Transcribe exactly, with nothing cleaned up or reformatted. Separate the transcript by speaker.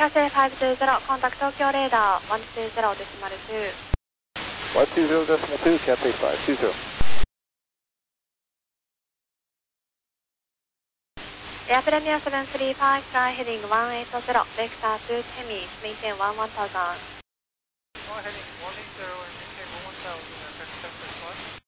Speaker 1: Cathay five two zero, contact Tokyo radar one two zero decimal two.
Speaker 2: one two zero decimal two, Cathay five two zero.
Speaker 1: Air Premier seven three five, fly heading one eight zero, vector to Temi, maintain one one thousand.
Speaker 3: Fly heading one eight zero and maintain one one thousand, aircraft seven three five.